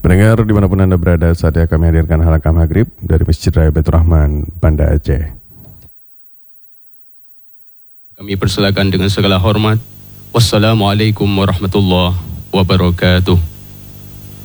Pendengar dimanapun Anda berada, saatnya kami hadirkan halaqah maghrib dari Masjid Raya Baitur Rahman, Banda Aceh. Kami persilakan dengan segala hormat. Wassalamualaikum warahmatullahi wabarakatuh.